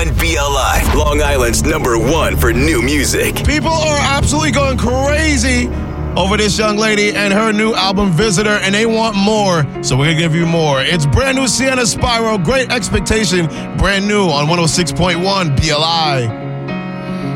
BLI, Long Island's #1 for new music. People are absolutely going crazy over this young lady and her new album, Visitor, and they want more, so we're going to give you more. It's brand new Sienna Spyro, Great Expectation, brand new on 106.1 BLI.